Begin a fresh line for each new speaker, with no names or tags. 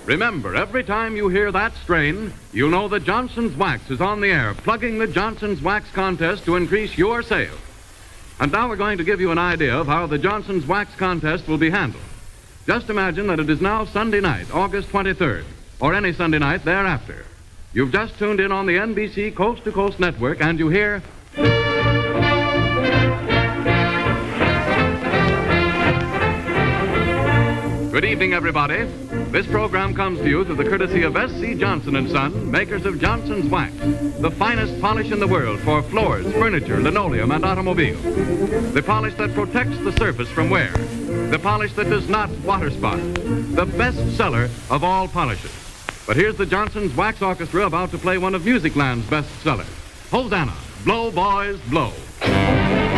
Remember, every time you hear that strain, you know that Johnson's Wax is on the air, plugging the Johnson's Wax contest to increase your sales. And now we're going to give you an idea of how the Johnson's Wax contest will be handled. Just imagine that it is now Sunday night, August 23rd, or any Sunday night thereafter. You've just tuned in on the NBC Coast to Coast Network, and you hear... Good evening, everybody. This program comes to you through the courtesy of S.C. Johnson & Son, makers of Johnson's Wax, the finest polish in the world for floors, furniture, linoleum, and automobiles. The polish that protects the surface from wear. The polish that does not water spot. The best seller of all polishes. But here's the Johnson's Wax Orchestra about to play one of Musicland's best sellers. Hosanna, Blow, Boys, Blow.